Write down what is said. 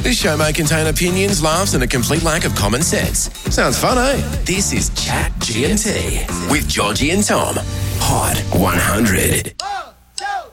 This show may contain opinions, laughs and a complete lack of common sense. Sounds fun, eh? This is Chat G&T with Georgie and Tom. Hot 100.